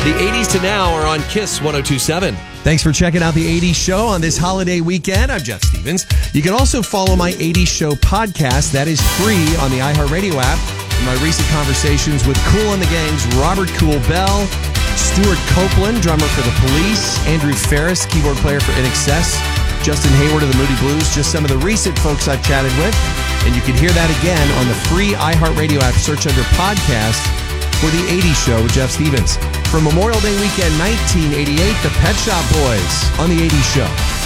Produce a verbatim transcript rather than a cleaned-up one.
The eighties to now are on Kiss one oh two point seven. Thanks for checking out the eighties Show on this holiday weekend. I'm Jeff Stevens. You can also follow my eighties Show podcast. That is free on the iHeartRadio app. And my recent conversations with Kool and the Gang's Robert Kool Bell, Stuart Copeland, drummer for The Police, Andrew Ferris, keyboard player for I N X S, Justin Hayward of the Moody Blues, just some of the recent folks I've chatted with. And you can hear that again on the free iHeartRadio app. Search under podcast for the eighties Show with Jeff Stevens. For Memorial Day weekend nineteen eighty-eight, the Pet Shop Boys on the eighties Show.